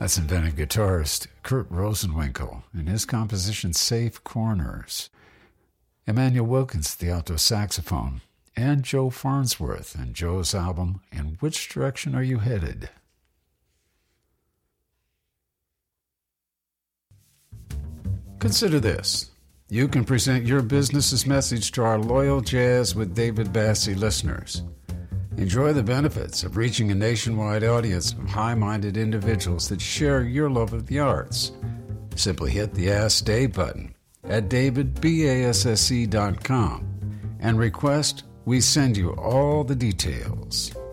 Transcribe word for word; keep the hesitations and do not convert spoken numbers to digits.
That's invented guitarist Kurt Rosenwinkel and his composition Safe Corners. Emmanuel Wilkins, the alto saxophone, and Joe Farnsworth and Joe's album, In Which Direction Are You Headed? Consider this. You can present your business's message to our loyal Jazz with David Bassie listeners. Enjoy the benefits of reaching a nationwide audience of high-minded individuals that share your love of the arts. Simply hit the Ask Dave button at david basse dot com and request we send you all the details.